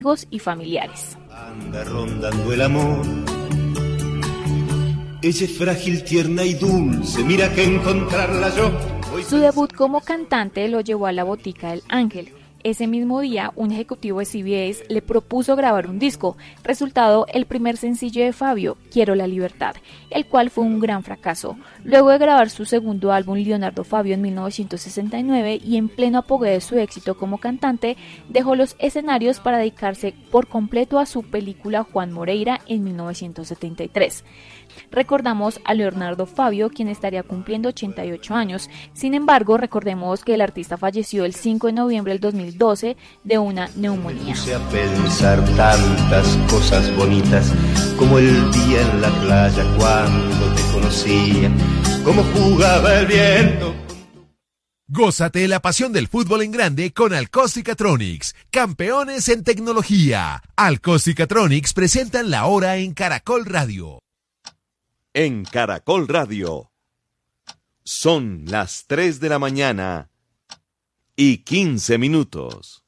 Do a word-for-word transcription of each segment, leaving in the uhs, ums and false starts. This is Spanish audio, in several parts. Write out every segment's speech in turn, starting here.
amigos y familiares. Anda rondando el amor. Ella es frágil, tierna y dulce, mira que encontrarla yo. Su debut como cantante lo llevó a la Botica del Ángel. Ese mismo día, un ejecutivo de C B S le propuso grabar un disco, resultado el primer sencillo de Fabio, Quiero la Libertad, el cual fue un gran fracaso. Luego de grabar su segundo álbum, Leonardo Fabio, en mil novecientos sesenta y nueve, y en pleno apogeo de su éxito como cantante, dejó los escenarios para dedicarse por completo a su película Juan Moreira en mil novecientos setenta y tres. Recordamos a Leonardo Fabio, quien estaría cumpliendo ochenta y ocho años. Sin embargo, recordemos que el artista falleció el cinco de noviembre del dos mil doce de una neumonía. Me puse a pensar tantas cosas bonitas, como el día en la playa cuando te conocía, cómo jugaba el viento. Gózate la pasión del fútbol en grande con Alcos-Cicatronics, campeones en tecnología. Alcos-Cicatronics presentan la hora en Caracol Radio. En Caracol Radio son las tres de la mañana y quince minutos.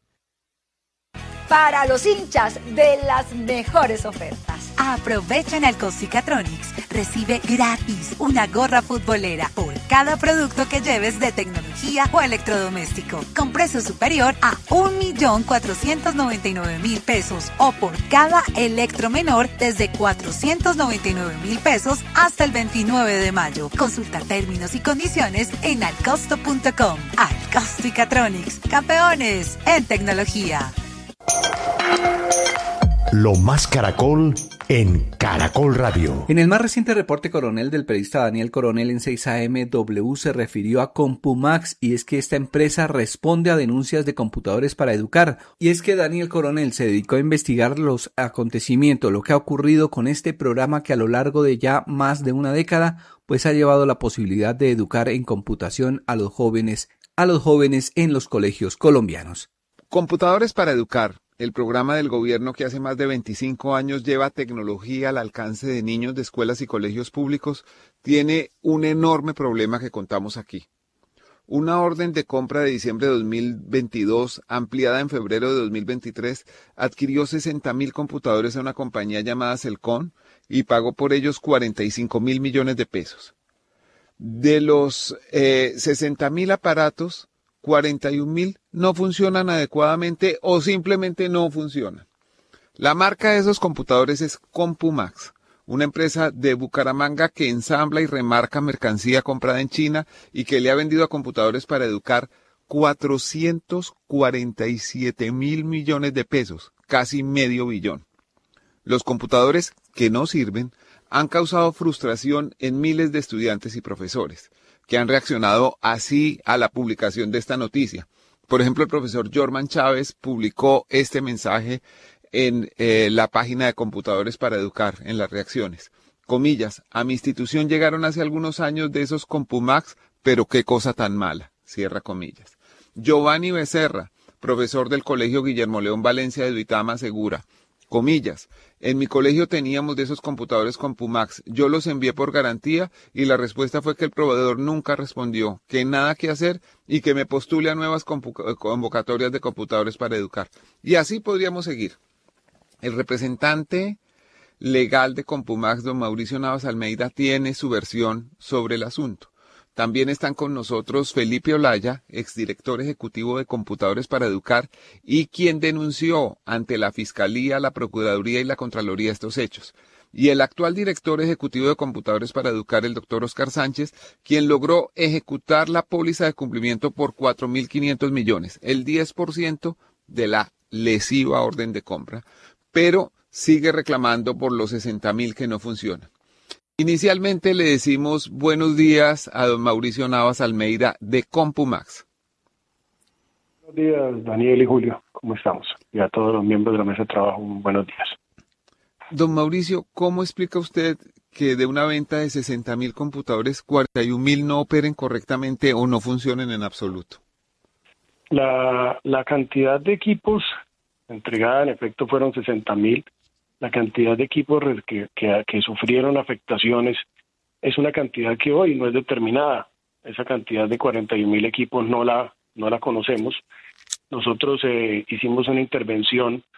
Para los hinchas de las mejores ofertas. Aprovecha en Alcos-Cicatronics. Recibe gratis una gorra futbolera por cada producto que lleves de tecnología o electrodoméstico, con precio superior a un millón cuatrocientos noventa y nueve mil pesos, o por cada electro menor desde cuatrocientos noventa y nueve mil pesos hasta el veintinueve de mayo. Consulta términos y condiciones en alcosto punto com. Alcos-Cicatronics, campeones en tecnología. Lo más Caracol en Caracol Radio. En el más reciente reporte Coronel del periodista Daniel Coronel en seis A M W se refirió a Compumax, y es que esta empresa responde a denuncias de computadores para educar. Y es que Daniel Coronel se dedicó a investigar los acontecimientos, lo que ha ocurrido con este programa que a lo largo de ya más de una década pues ha llevado la posibilidad de educar en computación a los jóvenes, a los jóvenes en los colegios colombianos. Computadores para educar. El programa del gobierno que hace más de veinticinco años lleva tecnología al alcance de niños de escuelas y colegios públicos, tiene un enorme problema que contamos aquí. Una orden de compra de diciembre de dos mil veintidós, ampliada en febrero de dos mil veintitrés, adquirió sesenta mil computadores a una compañía llamada Celcon y pagó por ellos cuarenta y cinco mil millones de pesos. De los eh, sesenta mil aparatos, cuarenta y un mil no funcionan adecuadamente o simplemente no funcionan. La marca de esos computadores es Compumax, una empresa de Bucaramanga que ensambla y remarca mercancía comprada en China y que le ha vendido a computadores para educar cuatrocientos cuarenta y siete mil millones de pesos, casi medio billón. Los computadores que no sirven han causado frustración en miles de estudiantes y profesores, que han reaccionado así a la publicación de esta noticia. Por ejemplo, el profesor Jorman Chávez publicó este mensaje en eh, la página de Computadores para Educar, en las reacciones. Comillas, a mi institución llegaron hace algunos años de esos Compumax, pero qué cosa tan mala, cierra comillas. Giovanni Becerra, profesor del Colegio Guillermo León Valencia de Duitama, asegura, comillas, en mi colegio teníamos de esos computadores Compumax, yo los envié por garantía y la respuesta fue que el proveedor nunca respondió, que nada que hacer y que me postule a nuevas convocatorias de computadores para educar. Y así podríamos seguir. El representante legal de Compumax, don Mauricio Navas Almeida, tiene su versión sobre el asunto. También están con nosotros Felipe Olaya, exdirector ejecutivo de Computadores para Educar y quien denunció ante la Fiscalía, la Procuraduría y la Contraloría estos hechos. Y el actual director ejecutivo de Computadores para Educar, el doctor Oscar Sánchez, quien logró ejecutar la póliza de cumplimiento por cuatro mil quinientos millones, el diez por ciento de la lesiva orden de compra, pero sigue reclamando por los sesenta mil que no funcionan. Inicialmente le decimos buenos días a don Mauricio Navas Almeida de Compumax. Buenos días, Daniel y Julio. ¿Cómo estamos? Y a todos los miembros de la mesa de trabajo, buenos días. Don Mauricio, ¿cómo explica usted que de una venta de sesenta mil computadores, cuarenta y un mil no operen correctamente o no funcionen en absoluto? La, la cantidad de equipos entregada en efecto fueron sesenta mil. La cantidad de equipos que, que, que sufrieron afectaciones es una cantidad que hoy no es determinada. Esa cantidad de cuarenta y un mil equipos no la, no la conocemos. Nosotros eh, hicimos una intervención